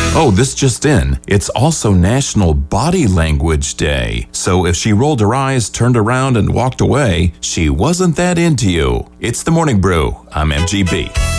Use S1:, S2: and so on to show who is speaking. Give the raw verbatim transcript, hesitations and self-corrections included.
S1: Oh, this just in. It's also National Body Language Day. So if she rolled her eyes, turned around, and walked away, she wasn't that into you. It's the Morning Brew. I'm M G B.